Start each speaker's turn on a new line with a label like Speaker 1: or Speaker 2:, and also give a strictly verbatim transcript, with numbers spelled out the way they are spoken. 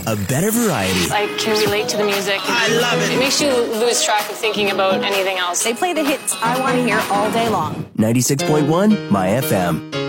Speaker 1: a better variety.
Speaker 2: I can relate to the music.
Speaker 3: I love it.
Speaker 2: It makes you lose track of thinking about anything else.
Speaker 4: They play the hits I want to hear all day long.
Speaker 1: ninety-six point one My F M.